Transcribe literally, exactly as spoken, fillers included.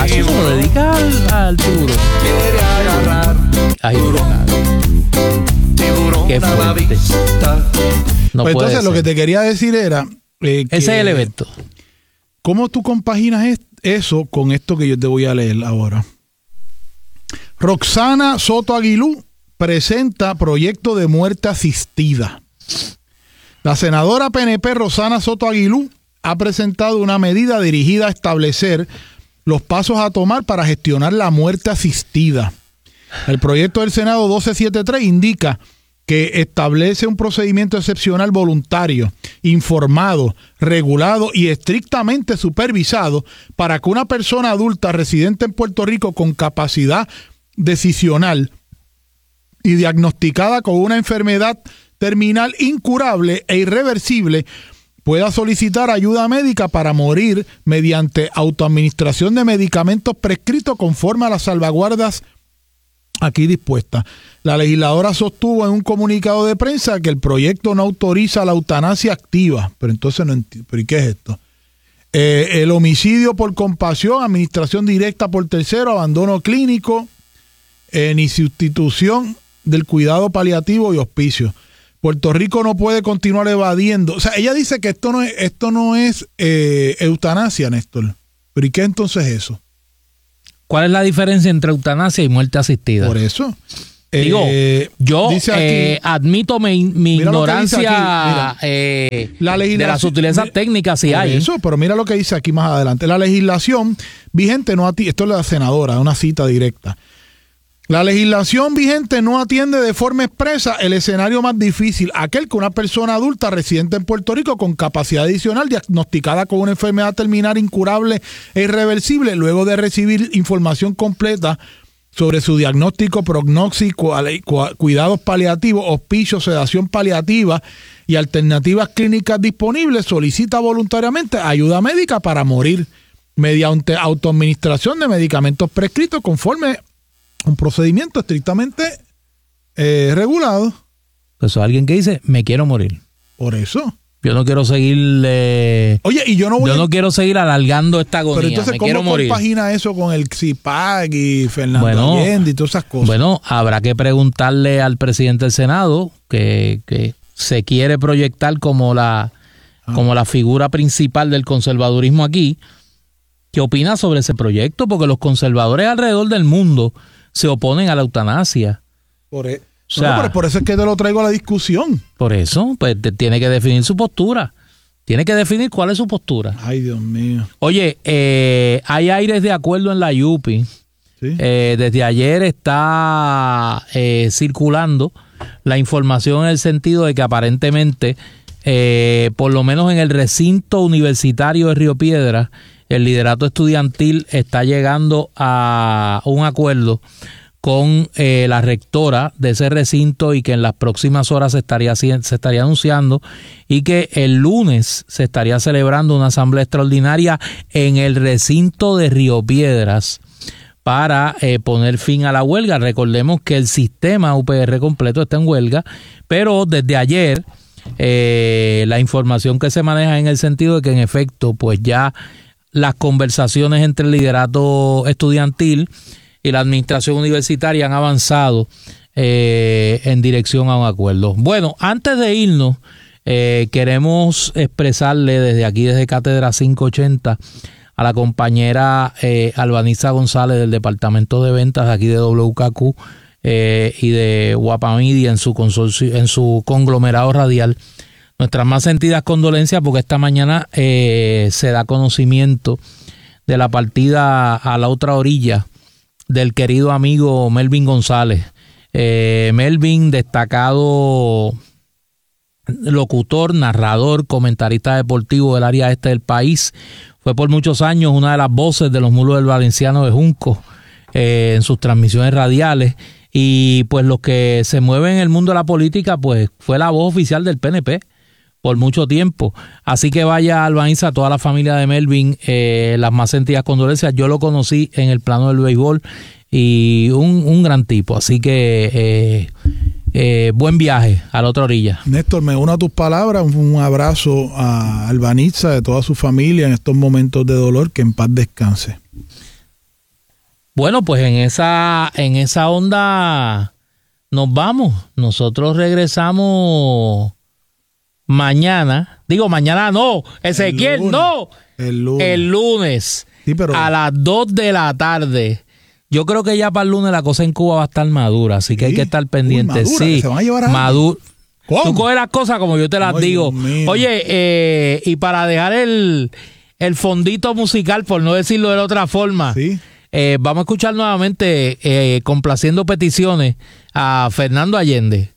Ah, eso se lo dedica al, al tiburón. Quiere agarrar. Ay, tiburón. Qué fuerte. No pues puede entonces ser. lo que te quería decir era eh, que, ese es el evento. ¿cómo tú compaginas es, eso con esto que yo te voy a leer ahora? Roxana Soto Aguilú presenta proyecto de muerte asistida. La senadora P N P Roxana Soto Aguilú ha presentado una medida dirigida a establecer los pasos a tomar para gestionar la muerte asistida. El proyecto del Senado doce setenta y tres indica que establece un procedimiento excepcional voluntario, informado, regulado y estrictamente supervisado para que una persona adulta residente en Puerto Rico con capacidad decisional y diagnosticada con una enfermedad terminal incurable e irreversible pueda solicitar ayuda médica para morir mediante autoadministración de medicamentos prescritos conforme a las salvaguardas aquí dispuestas. La legisladora sostuvo en un comunicado de prensa que el proyecto no autoriza la eutanasia activa. Pero entonces no entiendo. ¿Pero y qué es esto? Eh, el homicidio por compasión, administración directa por tercero, abandono clínico, eh, ni sustitución del cuidado paliativo y hospicio. Puerto Rico no puede continuar evadiendo. O sea, ella dice que esto no es, esto no es eh, eutanasia, Néstor. ¿Pero y qué entonces es eso? ¿Cuál es la diferencia entre eutanasia y muerte asistida? Por eso. Digo, eh, yo dice aquí, eh, admito mi, mi ignorancia aquí, eh, la de las sutilezas mira, técnicas si hay. Eso, pero mira lo que dice aquí más adelante. La legislación vigente no atiende, esto es la senadora, una cita directa. La legislación vigente no atiende de forma expresa el escenario más difícil, aquel que una persona adulta residente en Puerto Rico con capacidad adicional diagnosticada con una enfermedad terminal incurable e irreversible, luego de recibir información completa sobre su diagnóstico, prognóstico, cuidados paliativos, hospicio, sedación paliativa y alternativas clínicas disponibles, solicita voluntariamente ayuda médica para morir mediante autoadministración de medicamentos prescritos conforme un procedimiento estrictamente eh, regulado. Eso es alguien que dice, me quiero morir. Por eso. Yo no quiero seguir... Eh, Oye, y yo no voy Yo a... no quiero seguir alargando esta agonía. Pero entonces, me ¿cómo quiero morir. compagina eso con el C I P A C y Fernando Bueno, Allende y todas esas cosas? Bueno, habrá que preguntarle al presidente del Senado, que, que se quiere proyectar como la, ah. como la figura principal del conservadurismo aquí, ¿qué opina sobre ese proyecto? Porque los conservadores alrededor del mundo se oponen a la eutanasia. Por, e- o sea, no, por, por eso es que te lo traigo a la discusión. Por eso, pues te, tiene que definir su postura. Tiene que definir cuál es su postura. Ay, Dios mío. Oye, eh, hay aires de acuerdo en la U P I. ¿Sí? Eh, desde ayer está eh, circulando la información en el sentido de que aparentemente, eh, por lo menos en el recinto universitario de Río Piedras, el liderato estudiantil está llegando a un acuerdo con eh, la rectora de ese recinto y que en las próximas horas se estaría, se estaría anunciando y que el lunes se estaría celebrando una asamblea extraordinaria en el recinto de Río Piedras para eh, poner fin a la huelga. Recordemos que el sistema U P R completo está en huelga, pero desde ayer eh, la información que se maneja en el sentido de que en efecto pues ya las conversaciones entre el liderato estudiantil y la administración universitaria han avanzado eh, en dirección a un acuerdo. Bueno, antes de irnos, eh, queremos expresarle desde aquí, desde Cátedra quinientos ochenta, a la compañera eh, Albaniza González del Departamento de Ventas de aquí de W K Q eh, y de Guapa Media en su consorcio, en su conglomerado radial, nuestras más sentidas condolencias porque esta mañana eh, se da conocimiento de la partida a la otra orilla del querido amigo Melvin González. Eh, Melvin, destacado locutor, narrador, comentarista deportivo del área este del país, fue por muchos años una de las voces de los mulos del Valenciano de Junco eh, en sus transmisiones radiales y pues los que se mueven en el mundo de la política pues fue la voz oficial del P N P por mucho tiempo. Así que vaya Albaniza, a toda la familia de Melvin, eh, las más sentidas condolencias. Yo lo conocí en el plano del béisbol y un, un gran tipo. Así que eh, eh, buen viaje a la otra orilla. Néstor, me uno a tus palabras. Un abrazo a Albaniza, de toda su familia en estos momentos de dolor. Que en paz descanse. Bueno, pues en esa, en esa onda nos vamos. Nosotros regresamos mañana. Digo, mañana no. Ezequiel, el no. El lunes. El lunes. Sí, pero... a las dos de la tarde. Yo creo que ya para el lunes la cosa en Cuba va a estar madura, así que ¿Sí? hay que estar pendiente. Uy, madura, sí, se van a llevar a madura. Tú coges las cosas como yo te las Ay, digo. Oye, eh, y para dejar el, el fondito musical, por no decirlo de otra forma, ¿Sí? eh, vamos a escuchar nuevamente, eh, complaciendo peticiones, a Fernando Allende.